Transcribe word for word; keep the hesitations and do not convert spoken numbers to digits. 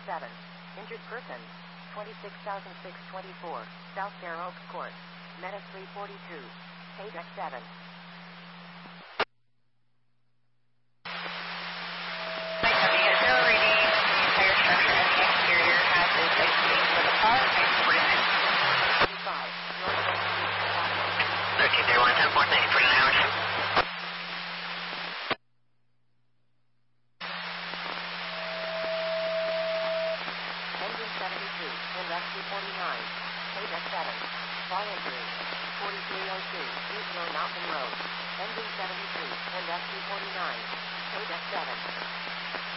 seven. Injured person. twenty-six thousand six hundred twenty-four. South Fair Oaks Court. Meta three forty-two. Page X seven. thirteen zero one ten four, thank you for nine hours. Engine seventy-two, in rescue forty-nine. Page X seven. Fly injury. forty-three oh two, East Low Mountain Road. Engine seventy-two, in rescue forty-nine. Page X seven.